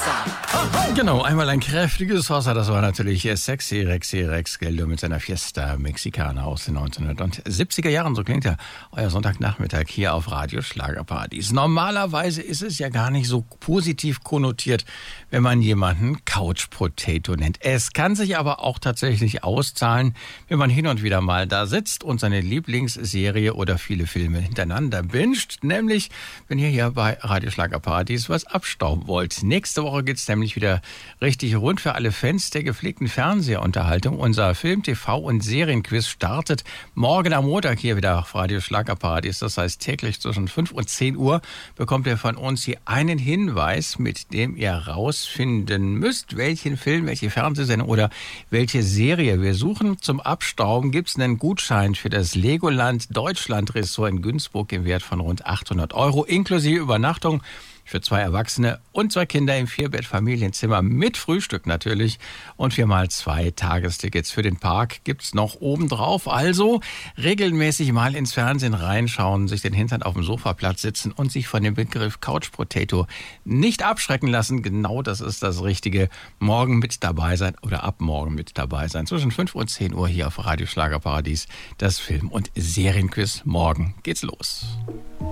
Genau, einmal ein kräftiges Wasser, das war natürlich Sexy Rexy Rex Geldo mit seiner Fiesta Mexicana aus den 1970er Jahren. So klingt ja euer Sonntagnachmittag hier auf Radio Schlagerparadies. Normalerweise ist es ja gar nicht so positiv konnotiert, wenn man jemanden Couch Potato nennt. Es kann sich aber auch tatsächlich auszahlen, wenn man hin und wieder mal da sitzt und seine Lieblingsserie oder viele Filme hintereinander binscht. Nämlich, wenn ihr hier bei Radio Schlagerparadies was abstauben wollt. Nächste Woche geht's nämlich wieder richtig rund für alle Fans der gepflegten Fernsehunterhaltung. Unser Film-, TV- und Serienquiz startet morgen am Montag hier wieder auf Radio Schlagerparadies. Das heißt, täglich zwischen 5 und 10 Uhr bekommt ihr von uns hier einen Hinweis, mit dem ihr rausfinden müsst, welchen Film, welche Fernsehsendung oder welche Serie wir suchen. Zum Abstauben gibt's einen Gutschein für das Legoland Deutschland Ressort in Günzburg im Wert von rund 800 € inklusive Übernachtung für 2 Erwachsene und 2 Kinder im 4-Bett-Familienzimmer mit Frühstück natürlich und 4x2 Tagestickets für den Park gibt's noch obendrauf. Also regelmäßig mal ins Fernsehen reinschauen, sich den Hintern auf dem Sofaplatz sitzen und sich von dem Begriff Couch Potato nicht abschrecken lassen. Genau das ist das Richtige. Morgen mit dabei sein oder ab morgen mit dabei sein. Zwischen 5 und 10 Uhr hier auf Radio Schlagerparadies. Das Film- und Serienquiz. Morgen geht's los.